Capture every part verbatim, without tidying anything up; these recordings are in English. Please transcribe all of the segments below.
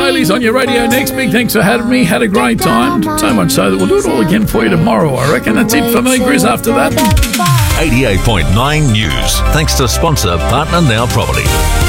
Bailey's on your radio next. Big thanks for having me. Had a great time. So much so that we'll do it all again for you tomorrow, I reckon. That's it for me, Grizz, after that. eighty-eight point nine News. Thanks to sponsor Partner Now Property.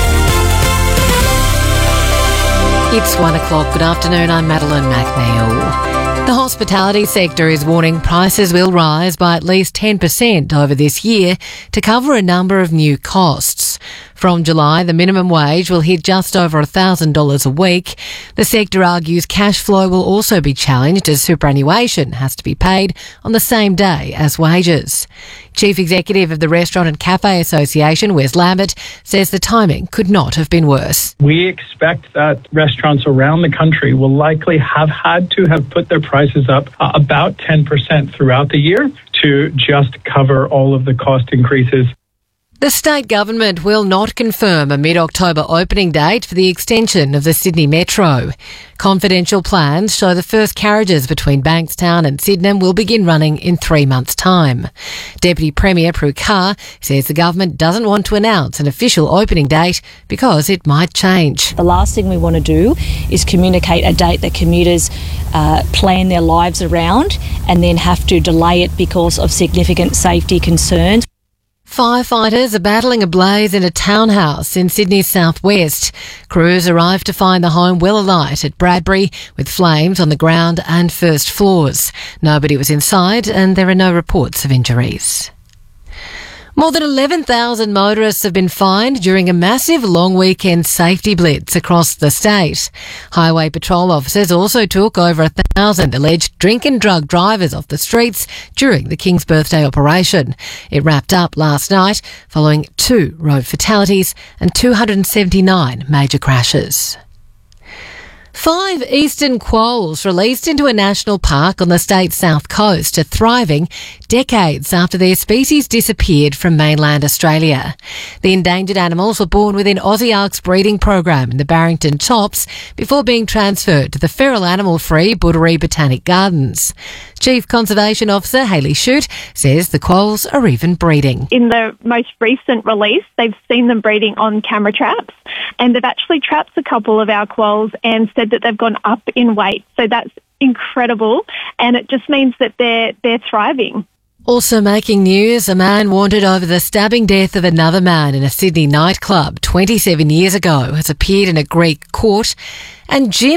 It's one o'clock. Good afternoon. I'm Madeline McNeil. The hospitality sector is warning prices will rise by at least ten percent over this year to cover a number of new costs. From July, the minimum wage will hit just over one thousand dollars a week. The sector argues cash flow will also be challenged as superannuation has to be paid on the same day as wages. Chief Executive of the Restaurant and Cafe Association, Wes Lambert, says the timing could not have been worse. We expect that restaurants around the country will likely have had to have put their prices up uh, about ten percent throughout the year to just cover all of the cost increases. The state government will not confirm a mid-October opening date for the extension of the Sydney Metro. Confidential plans show the first carriages between Bankstown and Sydenham will begin running in three months' time. Deputy Premier Prue Carr says the government doesn't want to announce an official opening date because it might change. The last thing we want to do is communicate a date that commuters uh, plan their lives around and then have to delay it because of significant safety concerns. Firefighters are battling a blaze in a townhouse in Sydney's southwest. Crews arrived to find the home well alight at Bradbury with flames on the ground and first floors. Nobody was inside and there are no reports of injuries. More than eleven thousand motorists have been fined during a massive long weekend safety blitz across the state. Highway patrol officers also took over a thousand alleged drink and drug drivers off the streets during the King's Birthday operation. It wrapped up last night following two road fatalities and two hundred seventy-nine major crashes. Five eastern quolls released into a national park on the state's south coast are thriving decades after their species disappeared from mainland Australia. The endangered animals were born within Aussiark's breeding program in the Barrington Tops before being transferred to the feral animal-free Buttery Botanic Gardens. Chief Conservation Officer Hayley Shute says the quolls are even breeding. In the most recent release, they've seen them breeding on camera traps, and they've actually trapped a couple of our quolls and said that they've gone up in weight. So that's incredible, and it just means that they're they're thriving. Also making news, a man wanted over the stabbing death of another man in a Sydney nightclub twenty-seven years ago has appeared in a Greek court, and Jim